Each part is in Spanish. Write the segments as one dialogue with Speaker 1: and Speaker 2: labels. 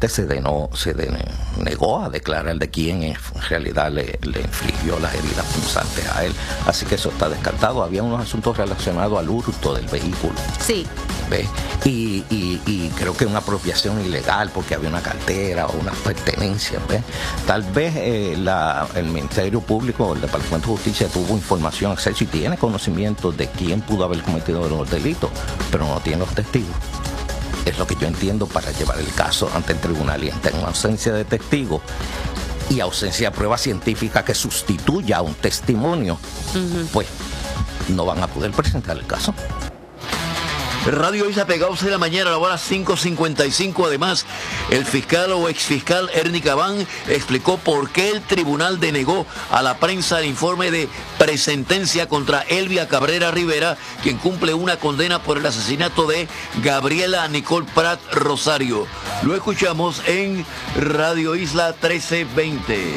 Speaker 1: finalmente se negó a declarar de quién en realidad le infligió las heridas punzantes a él. Así que eso está descartado. Había unos asuntos relacionados al hurto del vehículo.
Speaker 2: Sí.
Speaker 1: ¿Ves? Y creo que una apropiación ilegal porque había una cartera o unas pertenencias. ¿Ves? Tal vez el Ministerio Público o el Departamento de Justicia tuvo información, acceso y tiene conocimiento de quién pudo haber cometido los delitos, pero no tiene los testigos. Es lo que yo entiendo para llevar el caso ante el tribunal, y ante una ausencia de testigos y ausencia de prueba científica que sustituya a un testimonio, pues no van a poder presentar el caso.
Speaker 3: Radio Isla Pegados de la mañana a la hora 5:55. Además, el fiscal o exfiscal Ernie Cabán explicó por qué el tribunal denegó a la prensa el informe de presentencia contra Elvia Cabrera Rivera, quien cumple una condena por el asesinato de Gabriela Nicole Prat Rosario. Lo escuchamos en Radio Isla 1320.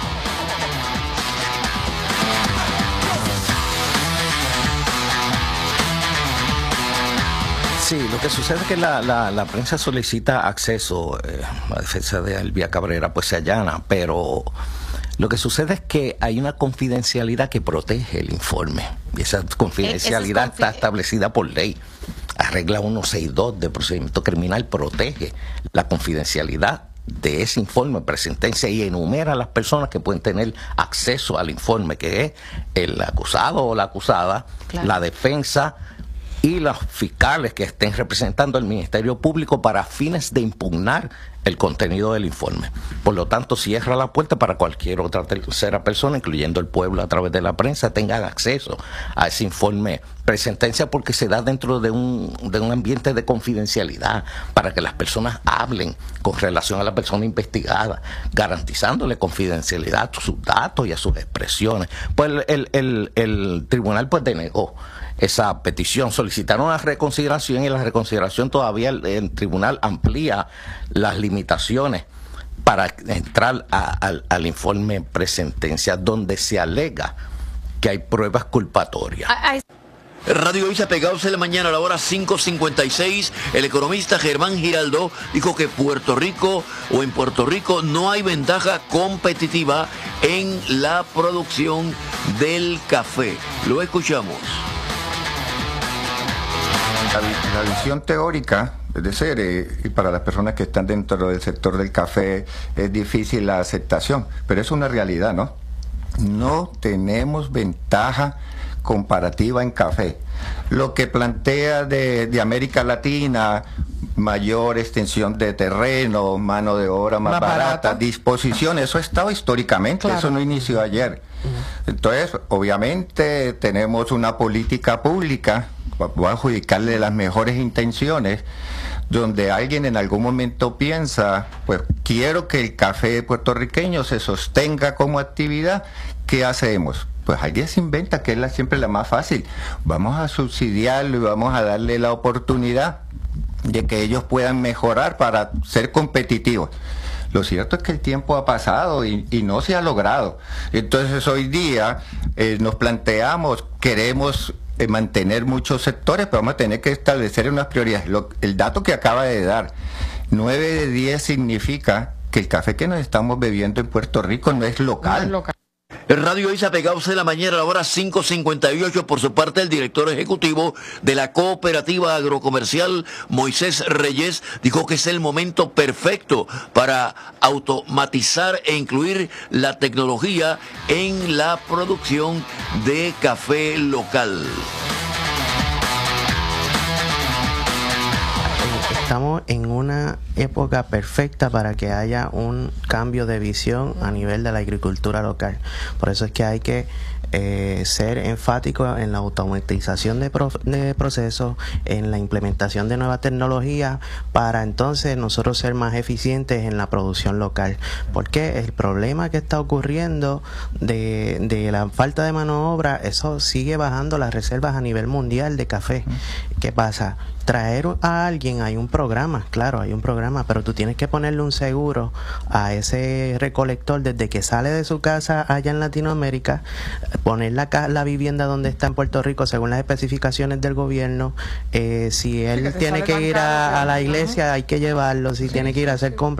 Speaker 1: Sí, lo que sucede es que la prensa solicita acceso a la defensa de Elvia Cabrera, pues se allana, pero lo que sucede es que hay una confidencialidad que protege el informe, y esa confidencialidad está establecida por ley. La regla 162 de procedimiento criminal protege la confidencialidad de ese informe, presentencia, y enumera a las personas que pueden tener acceso al informe, que es el acusado o la acusada, claro, la defensa y los fiscales que estén representando al Ministerio Público para fines de impugnar el contenido del informe. Por lo tanto, cierra la puerta para cualquier otra tercera persona, incluyendo el pueblo a través de la prensa, tengan acceso a ese informe presentencia, porque se da dentro de un ambiente de confidencialidad para que las personas hablen con relación a la persona investigada, garantizándole confidencialidad a sus datos y a sus expresiones. Pues el tribunal pues denegó esa petición, solicitaron una reconsideración, y la reconsideración todavía el tribunal amplía las limitaciones para entrar al informe presentencia, donde se alega que hay pruebas culpatorias.
Speaker 3: Radio Isla Pegados de la mañana a la hora 5:56. El economista Germán Giraldo dijo que en Puerto Rico no hay ventaja competitiva en la producción del café. Lo escuchamos.
Speaker 4: La visión teórica, es decir, y para las personas que están dentro del sector del café es difícil la aceptación, pero es una realidad, ¿no? No tenemos ventaja comparativa en café. Lo que plantea de América Latina, mayor extensión de terreno, mano de obra más barata, disposición, eso ha estado históricamente, claro, eso no inició ayer. Entonces, obviamente tenemos una política pública, voy a adjudicarle las mejores intenciones, donde alguien en algún momento piensa, pues quiero que el café puertorriqueño se sostenga como actividad, ¿qué hacemos? Pues alguien se inventa, que es siempre la más fácil, vamos a subsidiarlo y vamos a darle la oportunidad de que ellos puedan mejorar para ser competitivos. Lo cierto es que el tiempo ha pasado y no se ha logrado. Entonces hoy día nos planteamos, queremos mantener muchos sectores, pero vamos a tener que establecer unas prioridades. El dato que acaba de dar, 9 de 10 significa que el café que nos estamos bebiendo en Puerto Rico no es local. No es local.
Speaker 3: Radio Isla Pegados de la mañana a la hora 5:58. Por su parte, el director ejecutivo de la Cooperativa Agrocomercial, Moisés Reyes, dijo que es el momento perfecto para automatizar e incluir la tecnología en la producción de café local.
Speaker 5: Estamos en una época perfecta para que haya un cambio de visión a nivel de la agricultura local. Por eso es que hay que ser enfático en la automatización de procesos, en la implementación de nuevas tecnologías, para entonces nosotros ser más eficientes en la producción local. Porque el problema que está ocurriendo de la falta de mano de obra, eso sigue bajando las reservas a nivel mundial de café. ¿Qué pasa? Traer a alguien, hay un programa, claro, hay un programa, pero tú tienes que ponerle un seguro a ese recolector desde que sale de su casa allá en Latinoamérica, poner la vivienda donde está en Puerto Rico según las especificaciones del gobierno. Si él tiene que ir a la iglesia, hay que llevarlo. Si tiene que ir a hacer compras,